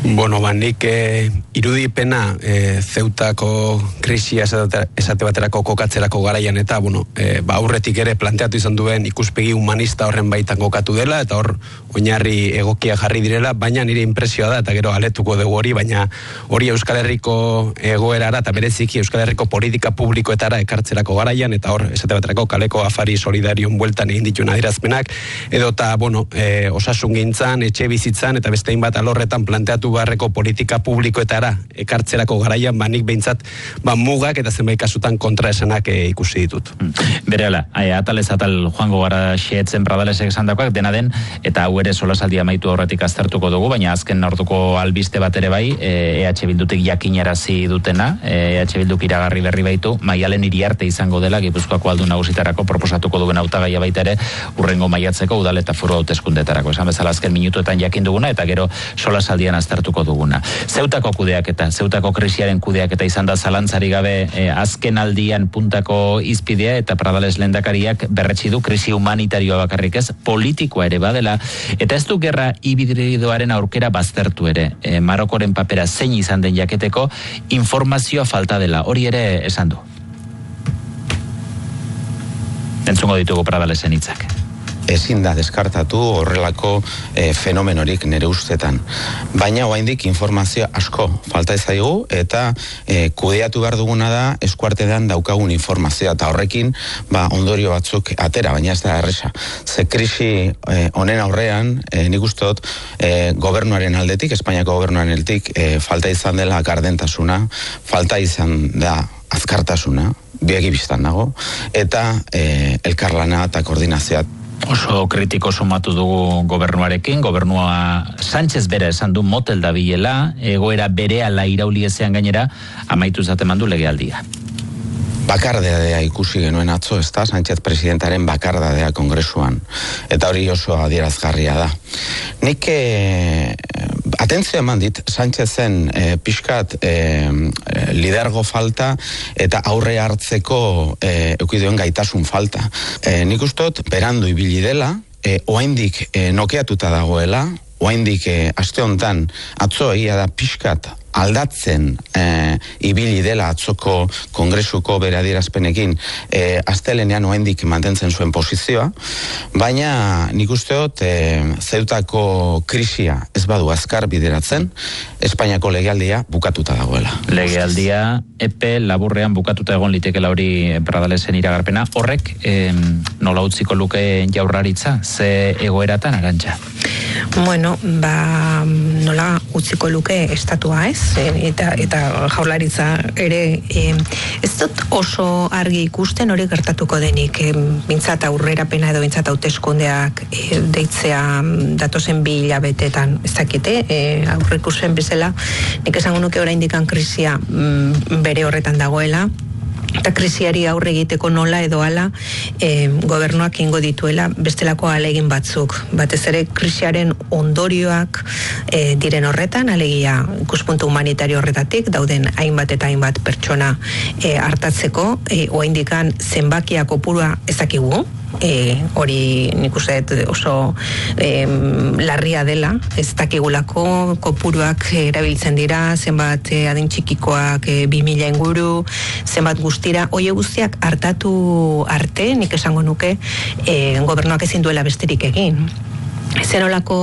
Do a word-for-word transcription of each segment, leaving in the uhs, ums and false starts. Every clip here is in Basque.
Bueno, ba, nik eh, irudipena eh, Zeutako krisia esate, esate baterako kokatzerako garaian eta, bueno, eh, ba, aurretik ere planteatu izan duen ikuspegi humanista horren baitan kokatu dela, eta hor oinarri egokia jarri direla, baina nire impresioa da, eta gero aletuko dugu hori, baina hori Euskal Herriko egoerara, eta bereziki Euskal Herriko politika publikoetara ekartzerako garaian, eta hor, esate baterako kaleko afari solidarion bueltan egin dituen adierazpenak, edo eta, bueno, eh, osasun gintzan, etxe bizitzan, eta beste hainbat alorretan planteatu barreko politika publikoetara ekartzerako garaian, ba, nik behintzat, ba, mugak eta zenbait kasutan kontraesanak e, ikusi ditut. Berehala, atalez atal joango gara xeetzen Pradalesek esandakoak, dena den, eta hau ere solasaldia amaitu horretik aztertuko dugu, baina azken orduko albiste bat ere bai, E H Bildutik jakinarazi dutena, E H Bilduk iragarri berri baitu, Maialen Iriarte izango dela, Gipuzkoako aldun nagusitarako proposatuko duen hautagaia baita ere, urrengo maiatzeko udal eta foru hauteskundetarako. Esan bezala azken minutuetan jakin duguna, eta gero solasaldian aztertuko duguna. Zeutako kudeaketa, Zeutako krisiaren kudeaketa izan da zalantzari gabe e, azken aldian puntako izpidea, eta Pradales lehendakariak berretsi du krisi humanitarioa bakarrik ez, politikoa ere badela, eta ez du gerra hibridoaren aurkera baztertu ere. E, Marokoren papera zein izan den jaketeko informazioa falta dela, hori ere esan du. Entzungo ditugu Pradalesen hitzak. Ezin da deskartatu horrelako e, fenomenorik nire ustetan. Baina oraindik informazio asko falta ezaigu eta e, kudeatu behar duguna da eskuartean daukagun informazioa eta horrekin ba, ondorio batzuk atera, baina ez da erresa. Ze krisi e, honen aurrean, e, nik uste dut e, gobernuaren aldetik, Espainiako gobernuaren aldetik, e, falta izan dela gardentasuna, falta izan da azkartasuna, biegi bistan dago, eta e, elkarlana eta koordinazioa. Oso kritiko sumatu dugu gobernuarekin, gobernua Sánchez bera esan du motel dabilela, egoera berehala irauli ezean gainera, amaitu zaten mandu legealdia. Bakardadea ikusi genuen atzo, ez da, Sánchez presidentaren bakardadea kongresuan, eta hori oso adierazgarria da. Nik eh, atentzio eman dit, Sánchezen eh, pixkat eh, lidergo falta eta aurre hartzeko eh, eukiduen gaitasun falta. Eh, nik ustot, berandu ibili dela, eh, oaindik eh, nokeatuta dagoela, oaindik eh, aste hontan atzo egia da pixkat aldatzen e, ibili dela atzoko kongresuko bere adierazpenekin e, astelenean oraindik mantentzen zuen posizioa, baina nik uste dut e, Zeutako krisia ez badu azkar bideratzen, Espainiako legealdia bukatuta dagoela. Legealdia epe laburrean bukatuta egon litekeela hori Pradalesen iragarpena, horrek e, nola utziko luke Jaurlaritza, ze egoeratan Arantxa? Bueno, ba, nola utziko luke estatua ez, eta, eta Jaurlaritza ere e, ez dut oso argi ikusten hori gertatuko denik, e, bintzat aurrerapena edo bintzat hauteskundeak e, deitzea datozen bi hilabetetan ez dakite, e, aurrikusten bezala, nik esango nuke oraindik krisia mm, bere horretan dagoela, eta krisiari aurre egiteko nola edo ala e, gobernuak ingo dituela bestelako alegin batzuk. Batez ere krisiaren ondorioak e, diren horretan, alegia ikuspuntu humanitario horretatik, dauden hainbat eta hainbat pertsona e, hartatzeko, e, oaindikan zenbakia kopurua ezakigu, E, hori nik uste oso e, larria dela, ez dakigulako kopuruak erabiltzen dira, zenbat e, adin txikikoak e, bi mila inguru, zenbat guztira, oie guztiak hartatu arte, nik esango nuke e, gobernuak ezin duela besterik egin. Zenolako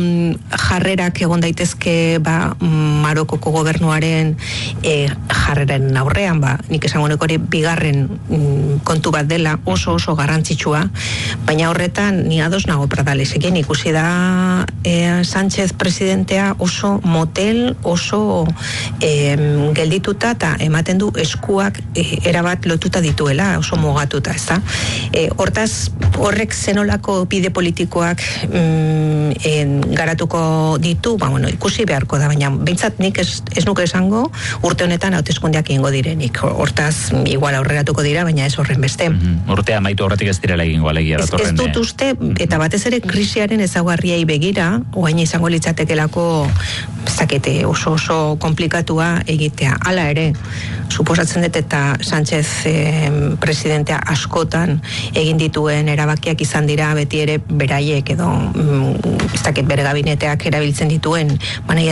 jarrerak egon daitezke ba, Marokoko gobernuaren e, jarreren aurrean, ba, nik esango nuke hori bigarren mm, kontu bat dela oso oso garrantzitsua, baina horretan ni ados nago Pradalesekin, ikusi da e, Sánchez presidentea oso motel, oso e, geldituta eta ematen du eskuak e, erabat lotuta dituela, oso mugatuta, ez da? E, hortaz, horrek zenolako bide politikoak mm, En, garatuko ditu, ba, bueno, ikusi beharko da, baina behintzat nik ez, ez nuke esango urte honetan hauteskundeak egingo direnik. Hortaz, igual aurreratuko dira, baina ez horren beste. Mm-hmm. Urtea amaitu horretik ez direla egingo alegia datorren. Ez dut uste, eta batez ere krisiaren ezaugarriei begira, oain izango litzatekelako zakete oso oso komplikatua egitea. Hala ere, suposatzen dut eta Sánchez eh, presidentea askotan egin dituen erabakiak izan dira beti ere beraiek edo ez dakit bere gabineteak erabiltzen dituen